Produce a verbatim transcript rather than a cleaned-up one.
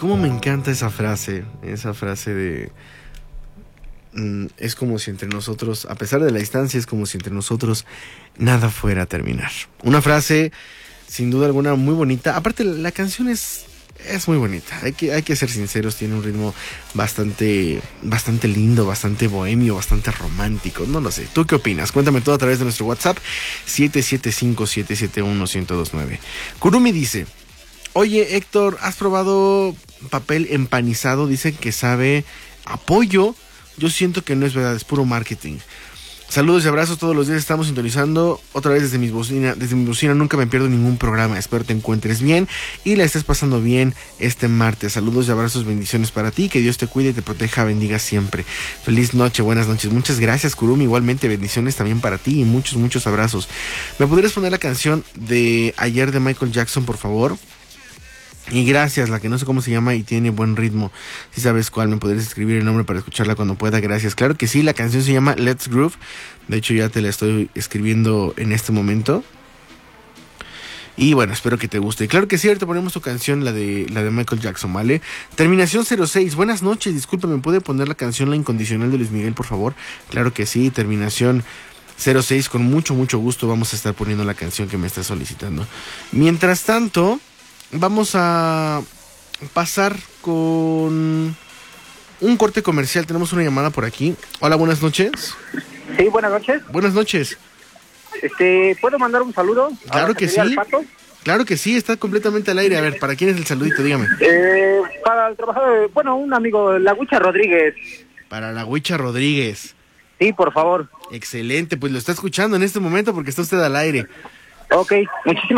cómo me encanta esa frase, esa frase de... Mm, es como si entre nosotros, a pesar de la distancia, es como si entre nosotros nada fuera a terminar. Una frase, sin duda alguna, muy bonita. Aparte, la canción es... Es muy bonita, hay que, hay que ser sinceros, tiene un ritmo bastante, bastante lindo, bastante bohemio, bastante romántico, no lo sé. ¿Tú qué opinas? Cuéntame todo a través de nuestro WhatsApp siete siete cinco, siete siete uno, uno cero dos nueve. Kurumi dice, oye Héctor, ¿has probado papel empanizado? Dicen que sabe a pollo. Yo siento que no es verdad, es puro marketing. Saludos y abrazos, todos los días estamos sintonizando otra vez desde mi bocina, desde mi bocina nunca me pierdo ningún programa, espero te encuentres bien y la estés pasando bien este martes. Saludos y abrazos, bendiciones para ti, que Dios te cuide y te proteja, bendiga siempre. Feliz noche, buenas noches, muchas gracias Kurumi, igualmente bendiciones también para ti y muchos, muchos abrazos. ¿Me podrías poner la canción de ayer de Michael Jackson, por favor? Y gracias, la que no sé cómo se llama y tiene buen ritmo. Si sabes cuál, me podrías escribir el nombre para escucharla cuando pueda, gracias. Claro que sí, la canción se llama Let's Groove. De hecho ya te la estoy escribiendo en este momento. Y bueno, espero que te guste. Claro que sí, ahorita ponemos tu canción, la de la de Michael Jackson, ¿vale? Terminación cero seis, buenas noches, disculpa, ¿me puede poner la canción La Incondicional de Luis Miguel, por favor? Claro que sí, terminación cero seis, con mucho, mucho gusto vamos a estar poniendo la canción que me está solicitando. Mientras tanto... Vamos a pasar con un corte comercial. Tenemos una llamada por aquí. Hola, buenas noches. Sí, buenas noches. Buenas noches. Este, ¿puedo mandar un saludo? Claro que sí. Claro que sí, está completamente al aire. A ver, ¿para quién es el saludito? Dígame. Eh, para el trabajador, bueno, un amigo, la Huicha Rodríguez. Para la Huicha Rodríguez. Sí, por favor. Excelente, pues lo está escuchando en este momento porque está usted al aire. Ok, muchísimas